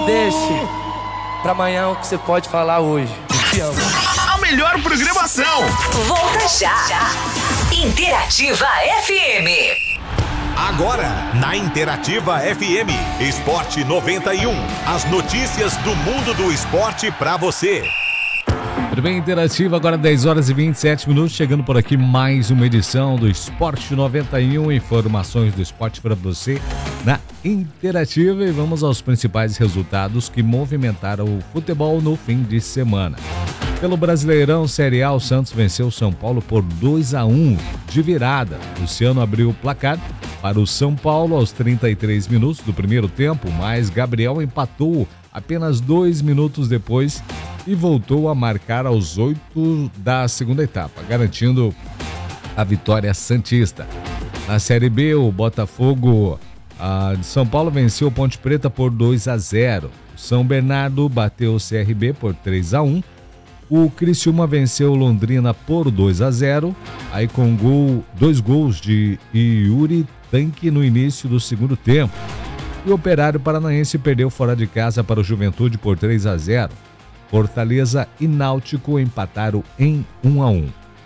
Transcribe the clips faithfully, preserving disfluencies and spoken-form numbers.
deixe pra amanhã o que você pode falar hoje. Te amo. A melhor programação. Volta já. Interativa F M. Agora, na Interativa F M, Esporte noventa e um. As notícias do mundo do esporte pra você. Tudo bem, Interativa, agora dez horas e vinte e sete minutos, chegando por aqui mais uma edição do Esporte noventa e um, informações do esporte para você na Interativa, e vamos aos principais resultados que movimentaram o futebol no fim de semana. Pelo Brasileirão Série A, o Santos venceu o São Paulo por dois a um de virada. Luciano abriu o placar para o São Paulo aos trinta e três minutos do primeiro tempo, mas Gabriel empatou apenas dois minutos depois e voltou a marcar aos oito da segunda etapa, garantindo a vitória santista. Na Série B, o Botafogo ah, de São Paulo venceu o Ponte Preta por dois a zero. O São Bernardo bateu o C R B por três a um. O Criciúma venceu o Londrina por dois a zero, aí com gol, dois gols de Yuri Tanque no início do segundo tempo. E o Operário Paranaense perdeu fora de casa para o Juventude por três a zero. Fortaleza e Náutico empataram em um a um.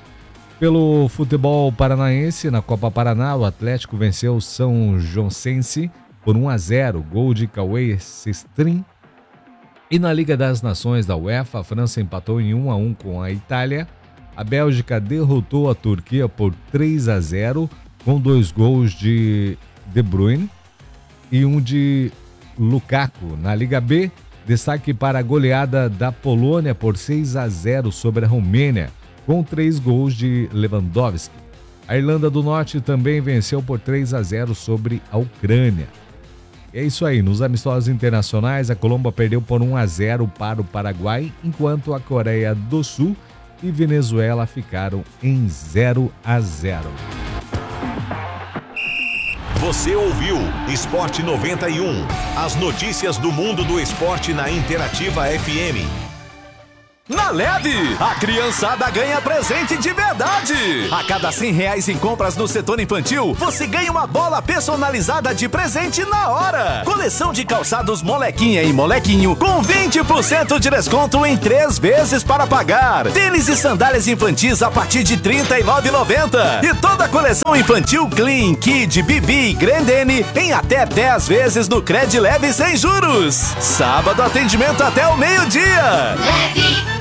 Pelo futebol paranaense, na Copa Paraná, o Atlético venceu o São Josense por um a zero, gol de Cauê Sestrin. E na Liga das Nações da UEFA, a França empatou em um a um com a Itália. A Bélgica derrotou a Turquia por três a zero, com dois gols de De Bruyne e um de Lukaku. Na Liga B, destaque para a goleada da Polônia por seis a zero sobre a Romênia, com três gols de Lewandowski. A Irlanda do Norte também venceu por três a zero sobre a Ucrânia. É isso aí, nos amistosos internacionais, a Colômbia perdeu por um a zero para o Paraguai, enquanto a Coreia do Sul e Venezuela ficaram em zero a zero. Você ouviu Esporte noventa e um. As notícias do mundo do esporte na Interativa F M. Na Leve, a criançada ganha presente de verdade. A cada cem reais em compras no setor infantil, você ganha uma bola personalizada de presente na hora. Coleção de calçados Molequinha e Molequinho com vinte por cento de desconto em três vezes para pagar. Tênis e sandálias infantis a partir de trinta e nove reais e noventa centavos. E toda a coleção infantil Clean, Kid, Bibi e Grandene em até dez vezes no Cred Leve sem juros. Sábado, atendimento até o meio-dia. Leve.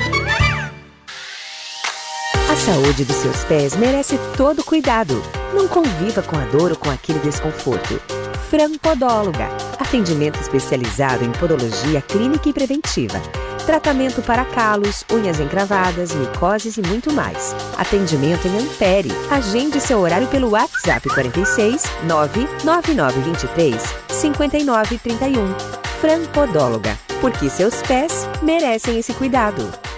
A saúde dos seus pés merece todo cuidado. Não conviva com a dor ou com aquele desconforto. Fran Podóloga. Atendimento especializado em podologia clínica e preventiva. Tratamento para calos, unhas encravadas, micoses e muito mais. Atendimento em Ampere. Agende seu horário pelo WhatsApp quarenta e seis, nove nove nove dois três, cinco nove três um. Fran Podóloga. Porque seus pés merecem esse cuidado.